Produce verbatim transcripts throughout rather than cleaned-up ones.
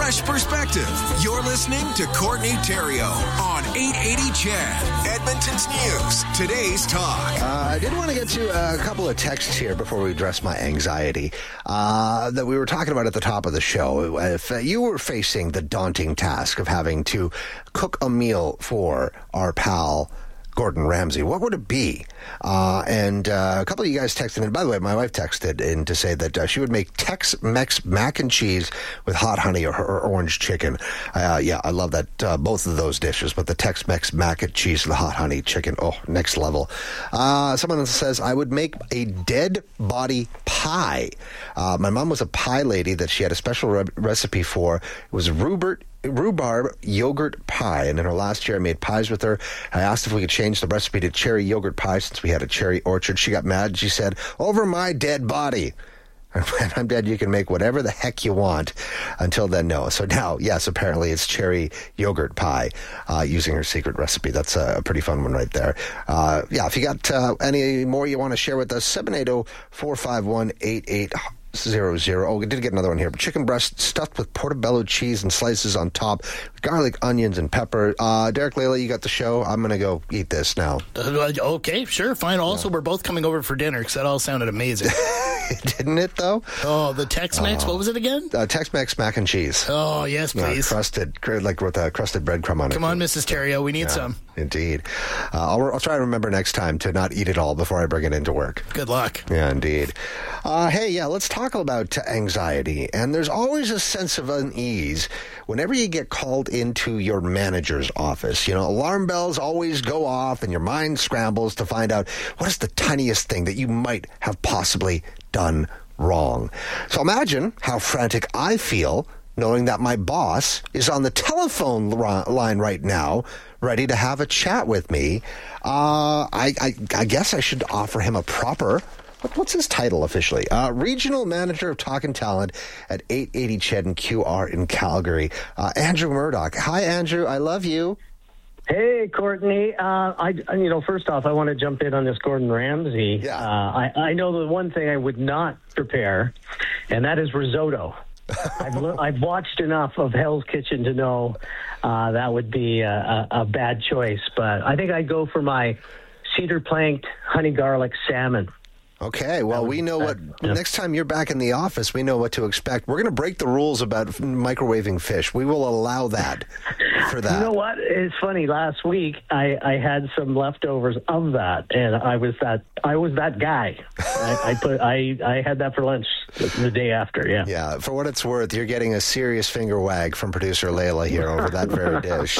fresh perspective. You're listening to Courtney Theriault on eight eighty C H E D, Edmonton's News. Today's Talk. Uh, I did want to get to a couple of texts here before we address my anxiety uh, that we were talking about at the top of the show. If uh, you were facing the daunting task of having to cook a meal for our pal Gordon Ramsay, what would it be? Uh, and uh, a couple of you guys texted in. By the way, my wife texted in to say that uh, she would make Tex-Mex mac and cheese with hot honey or, or orange chicken. Uh, yeah, I love that, uh, both of those dishes, but the Tex-Mex mac and cheese with the hot honey chicken, oh, next level. Uh, someone says, I would make a dead body pie. Uh, my mom was a pie lady that she had a special re- recipe for. It was rhubarb rhubarb yogurt pie, and in her last year I made pies with her. I asked if we could change the recipe to cherry yogurt pie since we had a cherry orchard. She got mad. She said, over my dead body. And when I'm dead, you can make whatever the heck you want. Until then, no. So now, yes, apparently it's cherry yogurt pie uh, using her secret recipe. That's a pretty fun one right there. Uh, yeah, if you got uh, any more you want to share with us, seven eight zero, four five one, eight eight zero zero. Oh, we did get another one here. Chicken breast stuffed with portobello cheese and slices on top, garlic, onions, and pepper. Uh, Derek, Layla, you got the show. I'm going to go eat this now. Uh, okay, sure, fine. Also, yeah. We're both coming over for dinner because that all sounded amazing. Didn't it, though? Oh, the Tex-Mex, oh. What was it again? Uh, Tex-Mex mac and cheese. Oh, yes, please. Uh, crusted, like with a crusted breadcrumb on it. Come on, Missus Theriault, we need yeah, some. Indeed. Uh, I'll, I'll try to remember next time to not eat it all before I bring it into work. Good luck. Yeah, indeed. Uh, hey, yeah, let's talk about anxiety. And there's always a sense of unease whenever you get called into your manager's office. You know, alarm bells always go off and your mind scrambles to find out what is the tiniest thing that you might have possibly done wrong. So imagine how frantic I feel knowing that my boss is on the telephone line right now, ready to have a chat with me. Uh, I, I, I guess I should offer him a proper... What's his title officially? Uh, Regional Manager of Talk and Talent at eight eighty C H E D and Q R in Calgary. Uh, Andrew Murdoch. Hi, Andrew. I love you. Hey, Courtney. Uh, I, you know, first off, I want to jump in on this Gordon Ramsay. Yeah. Uh, I, I know the one thing I would not prepare, and that is risotto. I've, le- I've watched enough of Hell's Kitchen to know uh, that would be a, a, a bad choice. But I think I'd go for my cedar planked honey garlic salmon. Okay, well, we know what, yeah. Next time you're back in the office, we know what to expect. We're going to break the rules about microwaving fish. We will allow that for that. You know what? It's funny. Last week, I, I had some leftovers of that, and I was that I was that guy. I, I put I, I had that for lunch the day after, yeah. Yeah, for what it's worth, you're getting a serious finger wag from producer Layla here over that very dish.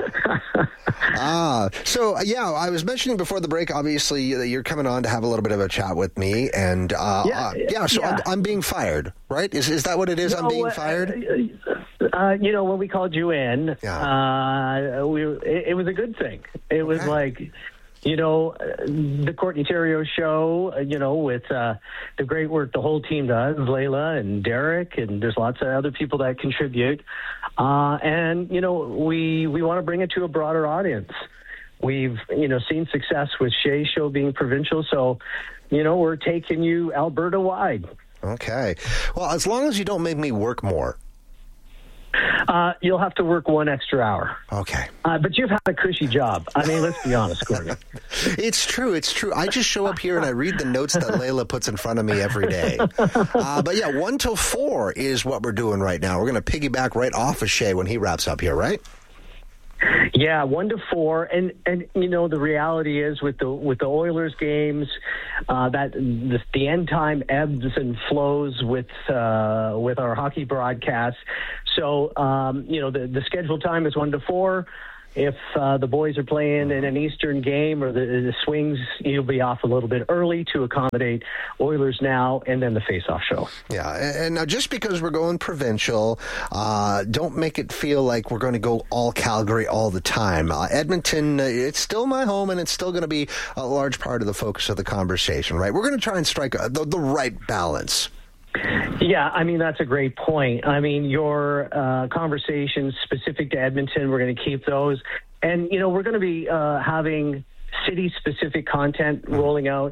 Ah, so yeah, I was mentioning before the break, obviously, that you're coming on to have a little bit of a chat with me, and uh, yeah, uh, yeah, so yeah. I'm, I'm being fired, right? Is is that what it is? No, I'm being uh, fired? Uh, you know, when we called you in, yeah. uh, we it, it was a good thing. It was okay. like, you know, the Courtney Theriault show, you know, with uh, the great work the whole team does, Layla and Derek, and there's lots of other people that contribute. Uh, and, you know, we we want to bring it to a broader audience. We've, you know, seen success with Shay's show being provincial, so, you know, we're taking you Alberta-wide. Okay. Well, as long as you don't make me work more. Uh, you'll have to work one extra hour. Okay. Uh, but you've had a cushy job. I mean, let's be honest, Gordon. It's true. It's true. I just show up here and I read the notes that Layla puts in front of me every day. Uh, but yeah, one till four is what we're doing right now. We're going to piggyback right off of Shay when he wraps up here, right? Yeah, one to four, and and you know the reality is with the with the Oilers games, uh, that the, the end time ebbs and flows with uh, with our hockey broadcasts. So um, you know the the scheduled time is one to four. If uh, the boys are playing in an Eastern game or the, the swings, you'll be off a little bit early to accommodate Oilers Now and then the face-off show. Yeah, and now just because we're going provincial, uh, don't make it feel like we're going to go all Calgary all the time. Uh, Edmonton, uh, it's still my home, and it's still going to be a large part of the focus of the conversation, right? We're going to try and strike a, the, the right balance. Yeah, I mean, that's a great point. I mean, your uh, conversations specific to Edmonton, we're going to keep those. And, you know, we're going to be uh, having city-specific content rolling out.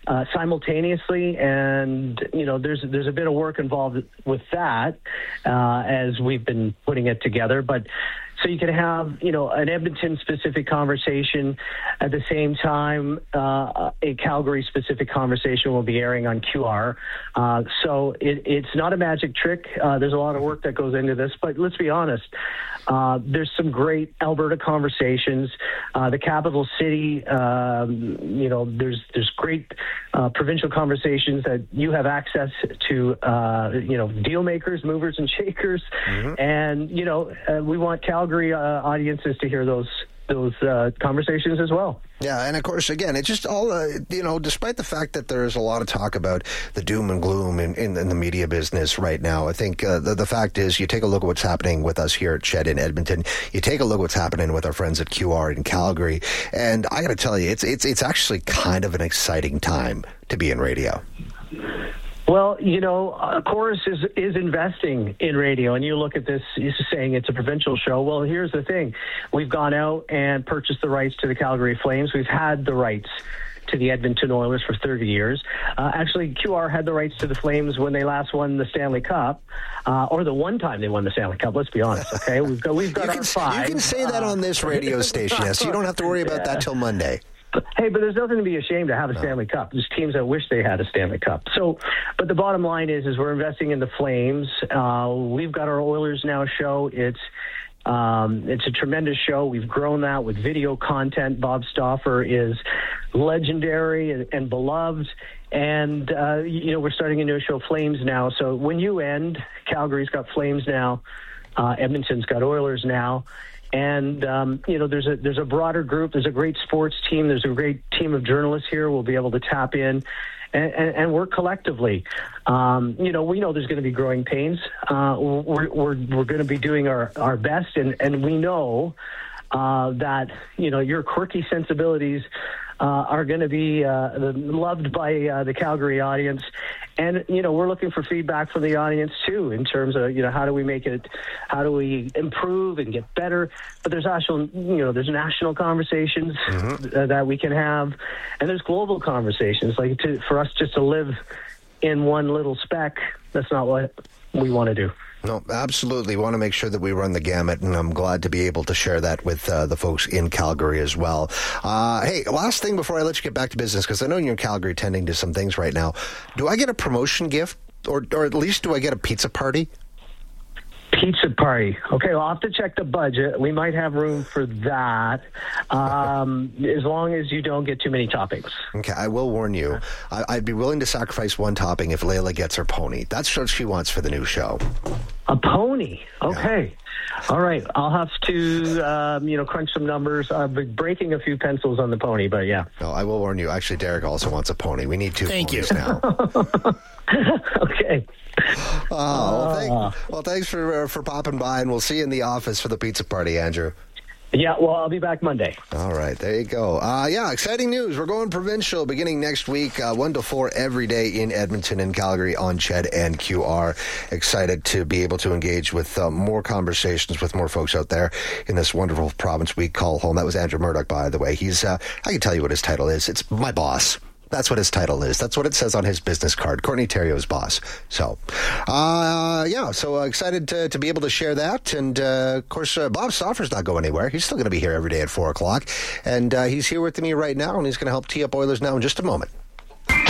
uh, simultaneously, and you know, there's there's a bit of work involved with that uh, as we've been putting it together, but. So you can have, you know, an Edmonton-specific conversation at the same time. Uh, a Calgary-specific conversation will be airing on Q R. Uh, so it, it's not a magic trick. Uh, there's a lot of work that goes into this, but let's be honest. Uh, there's some great Alberta conversations. Uh, the capital city, um, you know, there's there's great uh, provincial conversations that you have access to. Uh, you know, deal makers, movers, and shakers, mm-hmm. and you know, uh, we want Calgary. Uh, audiences to hear those those uh, conversations as well. Yeah, and of course, again, it's just all, uh, you know, despite the fact that there's a lot of talk about the doom and gloom in, in, in the media business right now, I think uh, the, the fact is you take a look at what's happening with us here at Ched in Edmonton, you take a look at what's happening with our friends at Q R in Calgary, and I got to tell you, it's, it's, it's actually kind of an exciting time to be in radio. Well, you know, uh, Chorus is is investing in radio, and you look at this, you're saying it's a provincial show. Well, here's the thing. We've gone out and purchased the rights to the Calgary Flames. We've had the rights to the Edmonton Oilers for thirty years. Uh, actually, Q R had the rights to the Flames when they last won the Stanley Cup, uh, or the one time they won the Stanley Cup. Let's be honest, okay? We've got, we've got you our can, five. You can say that on this radio station, yes. You don't have to worry about yeah. that till Monday. Hey, but there's nothing to be ashamed to have a no. Stanley Cup. There's teams that wish they had a Stanley Cup. So, but the bottom line is, is we're investing in the Flames. Uh, we've got our Oilers Now show. It's um, it's a tremendous show. We've grown that with video content. Bob Stauffer is legendary and, and beloved. And, uh, you know, we're starting a new show, Flames Now. So when you end, Calgary's got Flames Now. Uh, Edmonton's got Oilers Now. And, um, you know, there's a there's a broader group. There's a great sports team. There's a great team of journalists here. We'll be able to tap in and, and, and work collectively. Um, you know, we know there's going to be growing pains. Uh, we're we're, we're going to be doing our, our best. And, and we know uh, that, you know, your quirky sensibilities uh, are going to be uh, loved by uh, the Calgary audience. And, you know, we're looking for feedback from the audience, too, in terms of, you know, how do we make it, how do we improve and get better? But there's actual, you know, there's national conversations mm-hmm. uh, that we can have. And there's global conversations. Like, to, for us just to live in one little speck, that's not what we want to do. No, absolutely. We want to make sure that we run the gamut, and I'm glad to be able to share that with uh, the folks in Calgary as well. Uh, hey, last thing before I let you get back to business, because I know you're in Calgary tending to some things right now. Do I get a promotion gift, or, or at least do I get a pizza party? Pizza party. Okay, well, I'll have to check the budget. We might have room for that, um, as long as you don't get too many toppings. Okay, I will warn you. I, I'd be willing to sacrifice one topping if Layla gets her pony. That's what she wants for the new show. A pony? Okay. Yeah. All right. I'll have to, um, you know, crunch some numbers. I'll be breaking a few pencils on the pony, but yeah. No, I will warn you. Actually, Derek also wants a pony. We need two Thank ponies you. now. Okay. Oh, well, thank, well, thanks for uh, for popping by, and we'll see you in the office for the pizza party, Andrew. Yeah, well, I'll be back Monday. All right, there you go. Uh, yeah, exciting news. We're going provincial beginning next week, uh, one to four every day in Edmonton and Calgary on Ched and Q R. Excited to be able to engage with uh, more conversations with more folks out there in this wonderful province we call home. That was Andrew Murdoch, by the way. He's, uh, I can tell you what his title is. It's my boss. That's what his title is. That's what it says on his business card. Courtney Theriault's boss. So, uh, yeah, so uh, excited to, to be able to share that. And, uh, of course, uh, Bob Stauffer's not going anywhere. He's still going to be here every day at four o'clock. And uh, he's here with me right now, and he's going to help tee up Oilers Now in just a moment.